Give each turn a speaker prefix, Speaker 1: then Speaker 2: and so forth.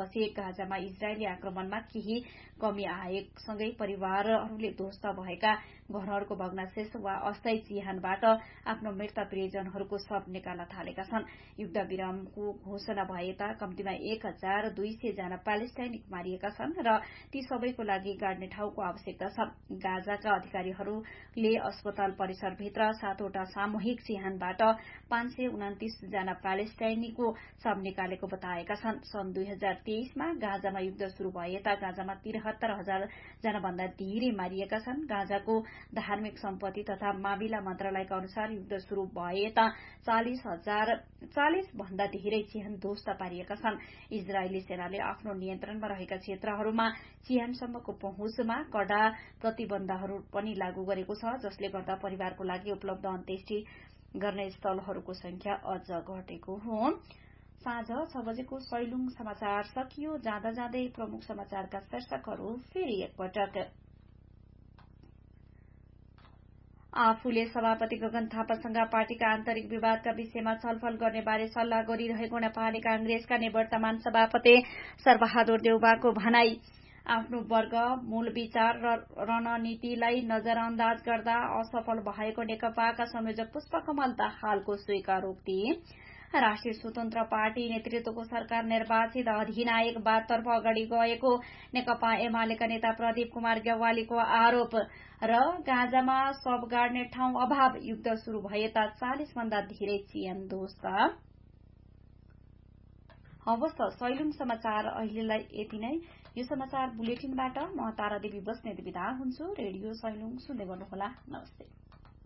Speaker 1: पछि गाजामा इजरायली आक्रमणमा केही कमी आएसँगै परिवारहरूले ध्वस्त भएका घरहरूको भग्नाशेष वा अस्थायी चिहानबाट आफ्नो मृत प्रियजनहरूको शव निकाल्न थालेका छन्। युद्ध विरामको घोषणा भए ता कम्तीमा 1200 जना प्यालेस्टाइनी मारिएका छन् र ती सबैको लागि गाड्ने ठाउँको आवश्यकता छ। गाजाका अधिकारीहरूले अस्पताल परिसरभित्र 7वटा सामूहिक चिहानबाट 529 जना प्यालेस्टाइनीको शव निकालेको बताएका छन्। सन् 2023 मा गाजामा युद्ध शुरू भए ता गाजामा 73,000 जना भन्दा धेरै मारिएका छन्। गाजाको धार्मिक सम्पत्ति तथा मामिला मन्त्रालयका अनुसार युद्ध शुरू भए ता 40 भन्दा धेरै चिहान ध्वस्त पारिएका छन्। इजरायली सेनाले आफ्नो नियन्त्रणमा रहेका क्षेत्रहरूमा चिहानसम्मको पहुँचमा कडा प्रतिबन्धहरू पनि लागू गरेको छ, जसले गर्दा परिवारको लागि उपलब्ध अन्त्येष्टि गर्ने स्थलहरूको संख्या अझ घटेको हो। साँझ 6 बजेको सैलुङ समाचार सकियो। जाँदा जाँदै प्रमुख समाचारका शीर्षकहरू फेरि एकपटक। आफूले सभापति गगन थापासँग पार्टीका आन्तरिक विवादका विषयमा छलफल गर्ने बारे सल्लाह गरिरहेको नेपाली कांग्रेसका निवर्तमान सभापति सर्वबहादुर देउवाको भनाई। आफ्नो वर्ग मूल विचार र रणनीतिलाई नजरअन्दाज गर्दा असफल भएको नेकपाका संयोजक पुष्पकमल दाहालको स्वीकारोक्ति। राष्ट्रिय स्वतन्त्र पार्टी नेतृत्वको सरकार निर्वाचित अधिनायकवादतर्फ अगाडि गएको नेकपा एमालेका नेता प्रदीप कुमार गेवालीको आरोप र गाजामा शव गाड्ने ठाउँ अभाव, युद्ध शुरू भए ता 40 भन्दा धेरै चिहान ध्वस्त। हवस् त सैलुङ समाचार अहिलेलाई यति नै। यो समाचार बुलेटिनबाट म तारादेवी बस्नेत बिदा हुन्छु। रेडियो सैलुङ सुन्दै गर्नुहोला। नमस्ते।